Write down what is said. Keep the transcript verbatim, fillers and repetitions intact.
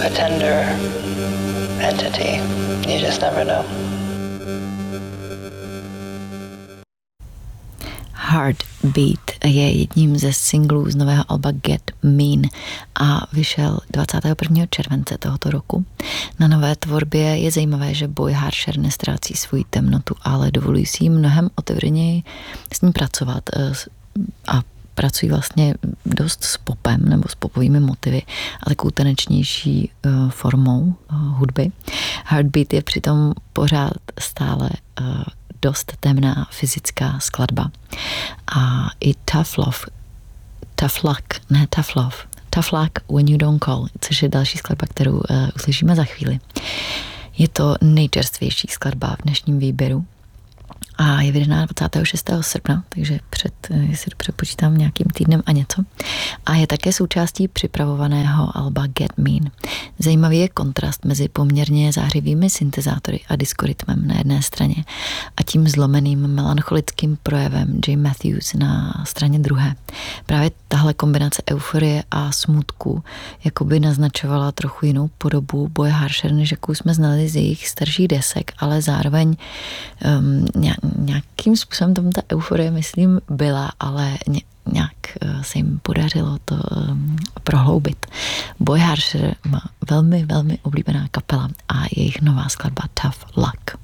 a tender entity. You just never know. Heartbeat je jedním ze singlů z nového alba Get Mean a vyšel dvacátého prvního července tohoto roku. Na nové tvorbě je zajímavé, že Boy Harsher nestrácí svoji temnotu, ale dovolují si jí mnohem otevřeněji s ní pracovat a pracují vlastně dost s popem nebo s popovými motivy a takovou tanečnější uh, formou uh, hudby. Heartbeat je přitom pořád stále uh, dost temná fyzická skladba. A i Tough Love, Tough Luck, ne Tough Love, Tough Luck When You Don't Call, což je další skladba, kterou uh, uslyšíme za chvíli. Je to nejčerstvější skladba v dnešním výběru a je vydaná dvacátého šestého srpna, takže před, jestli dobře počítám, nějakým týdnem a něco. A je také součástí připravovaného alba Get Mean. Zajímavý je kontrast mezi poměrně zářivými syntezátory a diskorytmem na jedné straně a tím zlomeným melancholickým projevem Jay Matthews na straně druhé. Právě tahle kombinace euforie a smutku jakoby naznačovala trochu jinou podobu Boye Harsher, než jakou jsme znali z jejich starších desek, ale zároveň um, nějakým způsobem tam ta euforie, myslím, byla, ale nějak se jim podařilo to prohloubit. Boye Harsher má velmi, velmi oblíbená kapela a jejich nová skladba Tough Luck.